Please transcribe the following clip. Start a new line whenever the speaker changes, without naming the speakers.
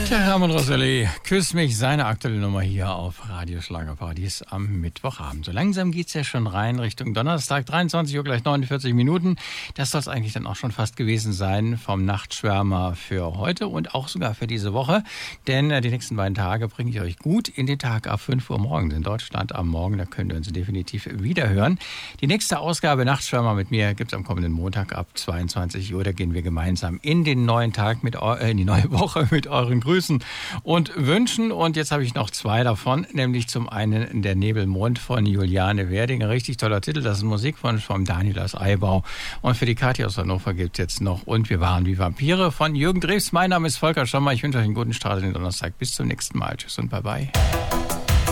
Tja, Ramon Rosalie, Küss mich, seine aktuelle Nummer hier auf Radio Schlagerparadies am Mittwochabend. So langsam geht's ja schon rein Richtung Donnerstag, 23 Uhr, gleich 49 Minuten. Das soll es eigentlich dann auch schon fast gewesen sein vom Nachtschwärmer für heute und auch sogar für diese Woche. Denn die nächsten beiden Tage bringe ich euch gut in den Tag ab 5 Uhr morgens in Deutschland am Morgen. Da könnt ihr uns definitiv wieder hören. Die nächste Ausgabe Nachtschwärmer mit mir gibt's am kommenden Montag ab 22 Uhr. Da gehen wir gemeinsam in den neuen Tag in die neue Woche mit euren Grüßen und Wünschen. Und jetzt habe ich noch zwei davon, nämlich zum einen Der Nebelmond von Juliane Werding. Ein richtig toller Titel, das ist Musik von Daniel aus Eibau. Und für die Kathi aus Hannover gibt es jetzt noch Und wir waren wie Vampire von Jürgen Drews. Mein Name ist Volker Schommer. Ich wünsche euch einen guten Start in den Donnerstag. Bis zum nächsten Mal. Tschüss und bye bye.